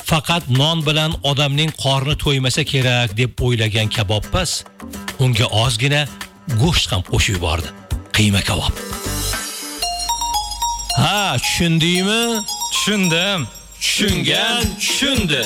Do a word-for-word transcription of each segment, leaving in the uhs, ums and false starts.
faqat non bilan odamning qorni to'ymasa kerak deb o'ylagan kabobpas unga ozgina go'sht ham qo'shib yubordi. Qiyma kabob. Ha, tushundingmi? Tushundim. Tushungan tushundi.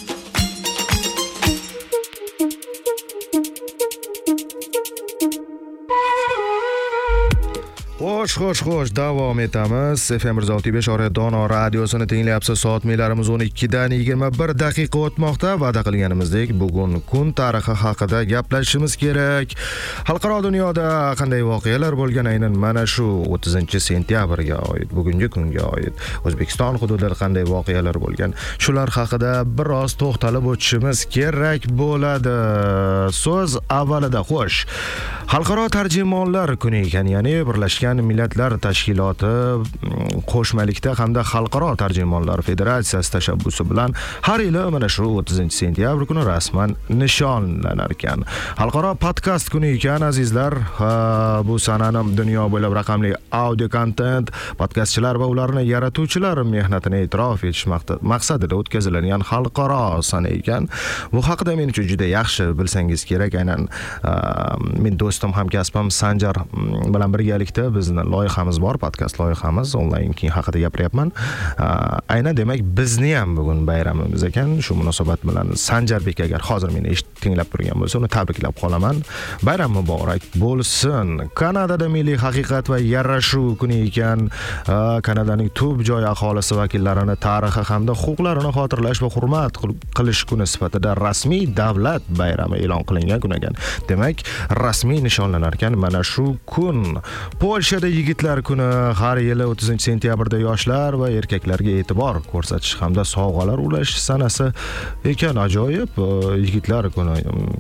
Xo'sh, xo'sh, xo'sh, davom etamiz. F M bir yuz oltmish besh Dono radiosini tinglayapsiz. Soat meylarimiz o'n ikkidan yigirma bir daqiqa o'tmoqda. Va'da qilganimizdek, bugun kun tarixi haqida gaplashishimiz kerak. Xalqaro dunyoda qanday voqealar bo'lgan, aynan mana shu o'ttizinchi sentyabrga oid, bugungi kunga oid O'zbekiston hududida qanday voqealar bo'lgan, shular haqida biroz to'xtalib o'tishimiz kerak bo'ladi. So'z avvalida xo'sh, Xalqaro tarjimonlar kuni ekan, ya'ni Birlashgan Millatlar Tashkiloti qo'shmalikda hamda Xalqaro tarjimonlar federatsiyasi tashabbusi bilan har yili mana shu o'ttizinchi sentyabr kuni rasman nishonlanar ekan. Xalqaro podkast kuni ekan, azizlar. Bu sanani dunyo bo'ylab raqamli audio kontent podkastchilar va ularni yaratuvchilar mehnatini e'tirof etish maqsadida o'tkaziladigan xalqaro sana ekan. Bu haqida men uchun juda yaxshi bilsangiz kerak. Aynan men do'stim hamkasbim Sanjar bilan birgalikda bizni loyihamiz bor, podkast loyihamiz, onlayn keng haqida gapiryapman. Aynan demak bizni ham bugun bayramimiz ekan. Shu munosabat bilan Sanjarbek agar hozir meni eshitib tinglab turgan bo'lsa, uni tabriklab qolaman. Bayram muborak bo'lsin. Kanadada milliy haqiqat va yarashuv kuni ekan. Kanadaning tub joy aholisi vakillarini tarixi hamda huquqlarini xotirlash va hurmat qilish kuni sifatida rasmiy davlat bayrami e'lon qilingan kun ekan. Demak, rasmiy nishonlanar ekan mana shu kun. Polshada yigitlar kuni har yili o'ttizinchi sentyabrda yoshlar va erkaklarga e'tibor ko'rsatish hamda sovg'alar ulash sanasi ekan. Ajoyib. Yigitlar kuni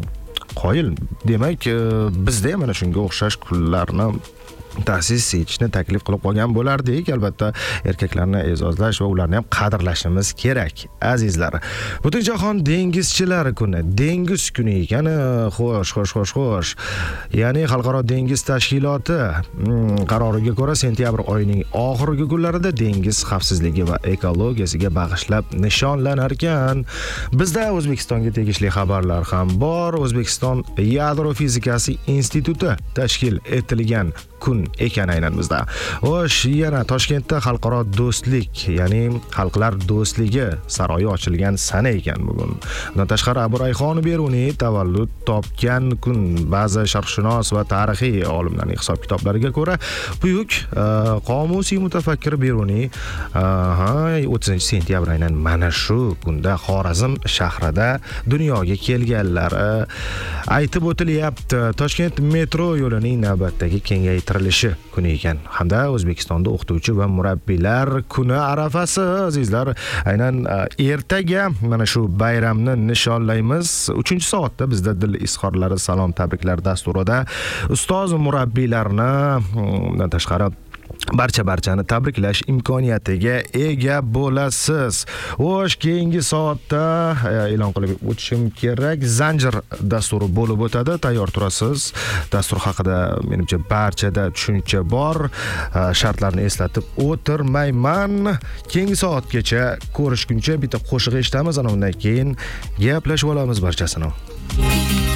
qoyil. Demak, bizda ham mana shunga o'xshash kunlarni ta'sis etishni taklif qilib qolgan bo'lardik. Albatta, erkaklarni e'zozlash va ularni ham qadrlashimiz kerak, azizlar. Butunjahon dengizchilar kuni, dengiz kuni ekan. Xo'sh, xo'sh, xo'sh, xo'sh. Ya'ni Xalqaro dengiz tashkiloti qaroriga ko'ra sentyabr oyining oxirgi kunlarida dengiz xavfsizligi va ekologiyasiga bag'ishlab nishonlanar ekan. Bizda O'zbekistonga tegishli xabarlar ham bor. O'zbekiston Yadro fizikasi instituti tashkil etilgan kun ekan aynan bizda. Xo'sh, yana Toshkentda xalqaro do'stlik, ya'ni xalqlar do'stligi saroyi ochilgan sana ekan bugun. Bundan tashqari Abu Rayhon Beruniy tavallud topgan kun. Ba'zi sharqshunos va tarixiy olimlarning hisob-kitoblariga ko'ra, buyuk qomusiy mutafakkir Beruniy o'ttizinchi sentyabr aynan mana shu kunda Xorazm shahrida dunyoga kelganlari aytib o'tilyapti. Toshkent metro yo'lining navbatdagi kengaytirilishi kuni ekan. Hamda O'zbekistonda o'qituvchi va murabbiylar kuni arafasi, azizlar. Aynan ertaga mana shu bayramni nishonlaymiz. uchinchi soatda bizda dil izhorlari, salom, tabriklar dasturida ustoz murabbiylarni, undan tashqari barcha barchani tabriklash imkoniyatiga ega bo'lasiz. Xo'sh, keyingi soatda e'lon qilib o'tishim kerak, Zanjir dasturi bo'lib o'tadi. Tayyor turasiz. Dastur haqida menimcha barchada tushuncha bor. Shartlarni eslatib o'tirmayman. Keyingi soatgacha ko'rishguncha bitta qo'shiq eshitamiz, ana undan keyin gaplashib olamiz barchasini.